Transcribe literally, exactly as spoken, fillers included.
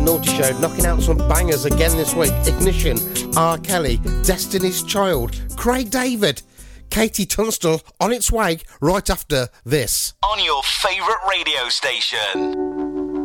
Naughty Show knocking out some bangers again this week. Ignition, R. Kelly, Destiny's Child, Craig David, Katie Tunstall on its way right after this. On your favourite radio station.